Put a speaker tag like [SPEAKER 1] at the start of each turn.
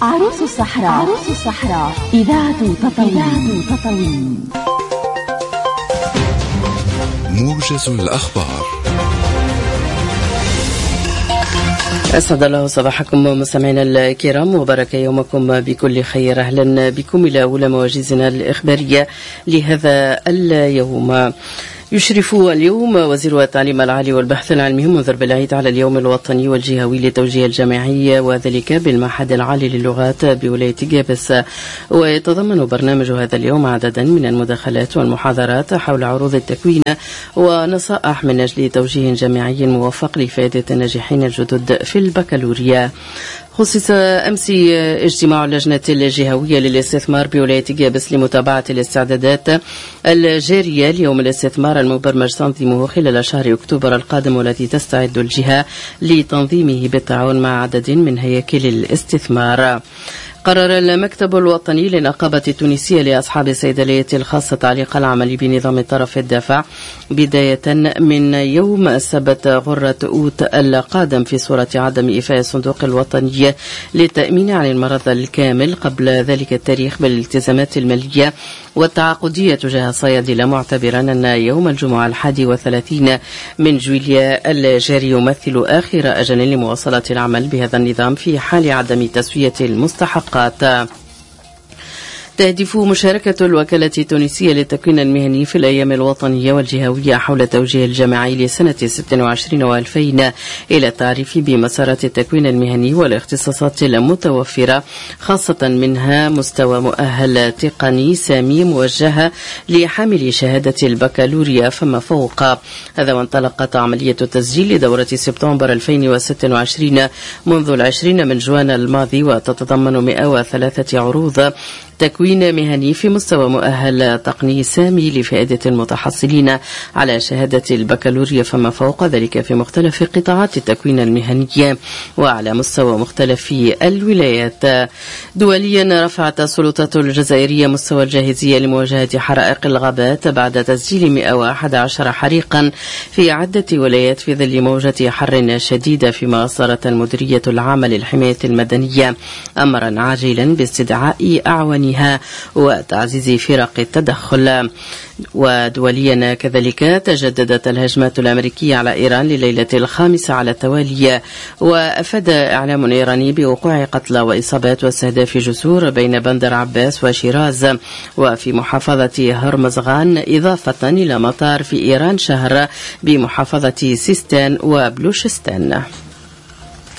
[SPEAKER 1] عروس الصحراء إذاعة تطاوين.
[SPEAKER 2] موجز الأخبار.
[SPEAKER 3] أسعد الله صباحكم مستمعينا الكرام وبارك يومكم بكل خير. أهلا بكم إلى أولى مواجزنا الإخبارية لهذا اليوم. يشرف اليوم وزير التعليم العالي والبحث العلمي منذر بالعيد على اليوم الوطني والجهوي للتوجيه الجامعي، وذلك بالمعهد العالي للغات بولاية جابس. ويتضمن برنامج هذا اليوم عددا من المداخلات والمحاضرات حول عروض التكوين ونصائح من أجل توجيه جامعي موفق لفائدة الناجحين الجدد في البكالوريا. خصص أمس اجتماع اللجنة الجهوية للاستثمار بولاية جابس لمتابعة الاستعدادات الجارية ليوم الاستثمار المبرمج تنظيمه خلال شهر أكتوبر القادم، والتي تستعد الجهة لتنظيمه بالتعاون مع عدد من هياكل الاستثمار. قرر المكتب الوطني للنقابة التونسية لأصحاب الصيدلية الخاصة تعليق العمل بنظام طرف الدفع بداية من يوم السبت غرة أوت القادم في صورة عدم إيفاء الصندوق الوطني للتأمين عن المرض الكامل قبل ذلك التاريخ بالالتزامات المالية والتعاقدية تجاه الصيادلة، معتبرا أن يوم الجمعة 31 من جويليا الجاري يمثل آخر أجل لمواصلة العمل بهذا النظام في حال عدم تسوية المستحقات. تهدف مشاركة الوكالة التونسية للتكوين المهني في الأيام الوطنية والجهوية حول التوجيه الجامعي لسنة 26 و2000 إلى التعريف بمسارات التكوين المهني والاختصاصات المتوفرة، خاصة منها مستوى مؤهل تقني سامي موجهة لحامل شهادة البكالوريا فما فوق. هذا وانطلقت عملية تسجيل لدورة سبتمبر 2026 منذ 20 من جوان الماضي، وتتضمن 103 عروض تكوين مهني في مستوى مؤهل تقني سامي لفائدة المتحصلين على شهادة البكالوريا فما فوق ذلك في مختلف قطاعات التكوين المهني وعلى مستوى مختلف الولايات. دوليا رفعت السلطات الجزائرية مستوى الجاهزية لمواجهة حرائق الغابات بعد تسجيل 111 حريقا في عدة ولايات في ظل موجة حر شديدة، فيما أصدرت المديرية العامة للحماية المدنية أمرا عاجلا باستدعاء أعوانها وتعزيز فرق التدخل. ودوليا كذلك تجددت الهجمات الأمريكية على إيران لليلة الخامسة على التوالي، وأفاد إعلام إيراني بوقوع قتلى وإصابات واستهداف جسور بين بندر عباس وشيراز وفي محافظة هرمزغان، إضافة إلى مطار في إيران شهر بمحافظة سيستان وبلوشستان.